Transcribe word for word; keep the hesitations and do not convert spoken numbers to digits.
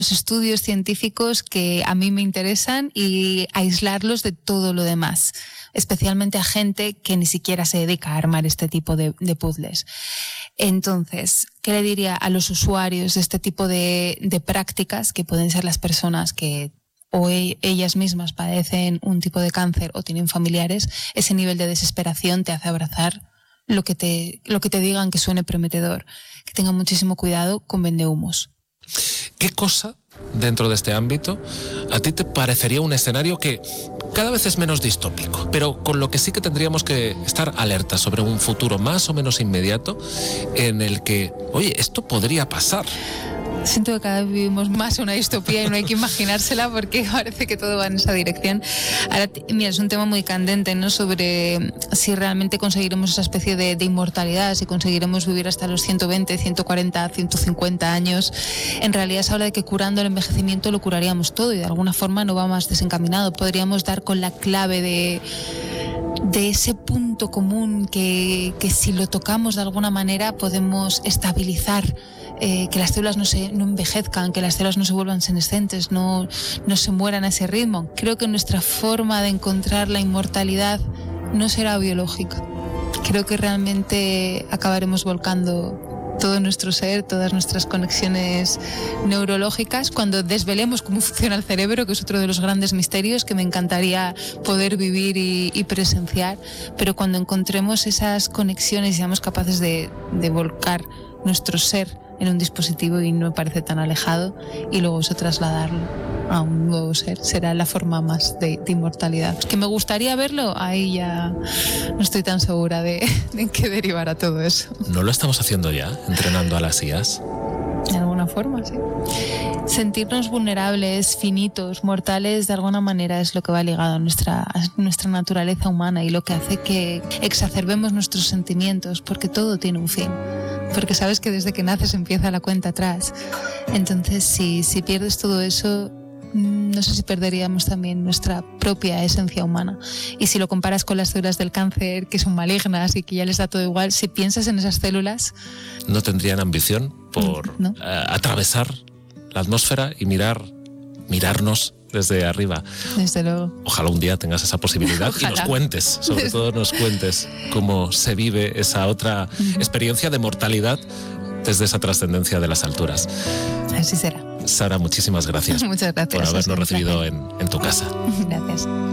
los estudios científicos que a mí me interesan y aislarlos de todo lo demás, especialmente a gente que ni siquiera se dedica a armar este tipo de, de puzzles. Entonces, ¿qué le diría a los usuarios de este tipo de, de prácticas, que pueden ser las personas que o e- ellas mismas padecen un tipo de cáncer o tienen familiares? Ese nivel de desesperación te hace abrazar lo que te, lo que te digan que suene prometedor. Que tengan muchísimo cuidado con vendehumos. ¿Qué cosa dentro de este ámbito a ti te parecería un escenario que cada vez es menos distópico, pero con lo que sí que tendríamos que estar alertas sobre un futuro más o menos inmediato en el que, oye, esto podría pasar? Siento que cada vez vivimos más una distopía y no hay que imaginársela porque parece que todo va en esa dirección. Ahora, mira, es un tema muy candente, ¿no? Sobre si realmente conseguiremos esa especie de, de inmortalidad, si conseguiremos vivir hasta los ciento veinte, ciento cuarenta, ciento cincuenta años. En realidad se habla de que curando el envejecimiento lo curaríamos todo y de alguna forma no va más desencaminado. Podríamos dar con la clave de... de ese punto común que, que si lo tocamos de alguna manera podemos estabilizar, eh, que las células no se no envejezcan, que las células no se vuelvan senescentes, no, no se mueran a ese ritmo. Creo que nuestra forma de encontrar la inmortalidad no será biológica. Creo que realmente acabaremos volcando todo nuestro ser, todas nuestras conexiones neurológicas, cuando desvelemos cómo funciona el cerebro, que es otro de los grandes misterios que me encantaría poder vivir y, y presenciar, pero cuando encontremos esas conexiones y seamos capaces de, de volcar nuestro ser en un dispositivo y no me parece tan alejado, y luego eso trasladarlo a un nuevo ser, será la forma más de, de inmortalidad. Que me gustaría verlo, ahí ya no estoy tan segura de, de en qué derivará todo eso. ¿No lo estamos haciendo ya, entrenando a las I As? De alguna forma, sí. Sentirnos vulnerables, finitos, mortales, de alguna manera es lo que va ligado a nuestra, a nuestra naturaleza humana y lo que hace que exacerbemos nuestros sentimientos, porque todo tiene un fin. Porque sabes que desde que naces empieza la cuenta atrás. Entonces, si, si pierdes todo eso, no sé si perderíamos también nuestra propia esencia humana. Y si lo comparas con las células del cáncer, que son malignas y que ya les da todo igual, si piensas en esas células... ¿No tendrían ambición por no. eh, atravesar la atmósfera y mirar, mirarnos desde arriba? Desde luego. Ojalá un día tengas esa posibilidad. Ojalá. Y nos cuentes, sobre todo nos cuentes cómo se vive esa otra uh-huh. experiencia de mortalidad desde esa trascendencia de las alturas. Así será. Sara, muchísimas gracias. Muchas gracias. Por habernos recibido en, en tu casa. Gracias.